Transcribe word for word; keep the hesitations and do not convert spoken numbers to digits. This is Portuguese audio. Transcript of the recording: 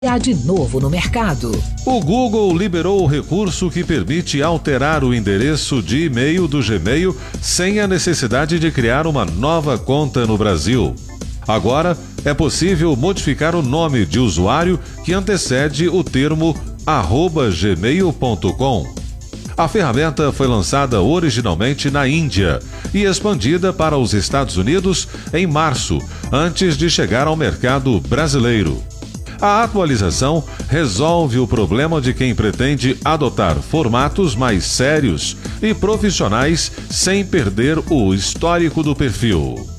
de novo no mercado. O Google liberou o recurso que permite alterar o endereço de e-mail do Gmail sem a necessidade de criar uma nova conta no Brasil. Agora, é possível modificar o nome de usuário que antecede o termo arroba gmail ponto com. A ferramenta foi lançada originalmente na Índia e expandida para os Estados Unidos em março, antes de chegar ao mercado brasileiro. A atualização resolve o problema de quem pretende adotar formatos mais sérios e profissionais sem perder o histórico do perfil.